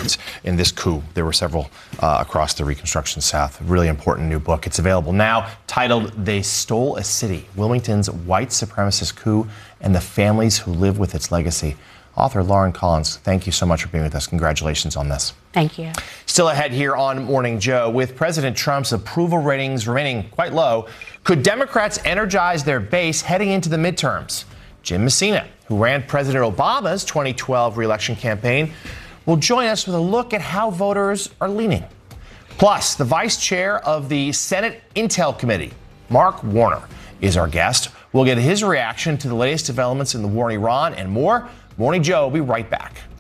in this coup. There were several across the Reconstruction South. A really important new book. It's available now, titled They Stole a City, Wilmington's White Supremacist Coup and the Families Who Live with Its Legacy. Author Lauren Collins, thank you so much for being with us. Congratulations on this. Thank you. Still ahead here on Morning Joe, with President Trump's approval ratings remaining quite low, could Democrats energize their base heading into the midterms? Jim Messina, who ran President Obama's 2012 re-election campaign, will join us with a look at how voters are leaning. Plus, the vice chair of the Senate Intel Committee, Mark Warner, is our guest. We'll get his reaction to the latest developments in the war in Iran and more. Morning Joe will be right back.